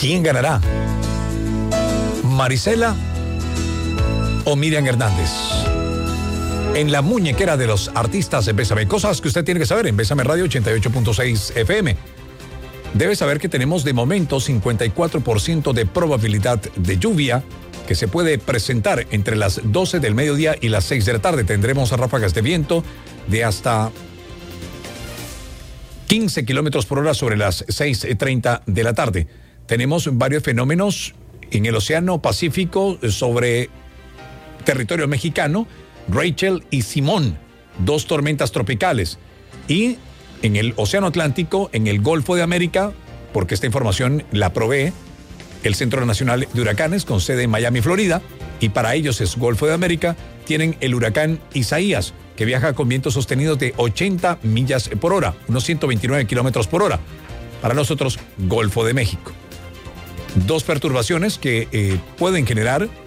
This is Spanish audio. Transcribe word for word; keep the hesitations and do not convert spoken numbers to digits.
¿Quién ganará? ¿Marisela o Miriam Hernández? En la muñequera de los artistas de Bésame. Cosas que usted tiene que saber en Bésame Radio ochenta y ocho punto seis F M. Debe saber que tenemos de momento cincuenta y cuatro por ciento de probabilidad de lluvia que se puede presentar entre las doce del mediodía y las seis de la tarde. Tendremos ráfagas de viento de hasta quince kilómetros por hora sobre las seis y treinta de la tarde. Tenemos varios fenómenos en el Océano Pacífico sobre territorio mexicano. Rachel y Simón, dos tormentas tropicales. Y en el Océano Atlántico, en el Golfo de América, porque esta información la provee el Centro Nacional de Huracanes con sede en Miami, Florida, y para ellos es Golfo de América, tienen el huracán Isaías, que viaja con vientos sostenidos de ochenta millas por hora, unos ciento veintinueve kilómetros por hora. Para nosotros, Golfo de México. Dos perturbaciones que eh, pueden generar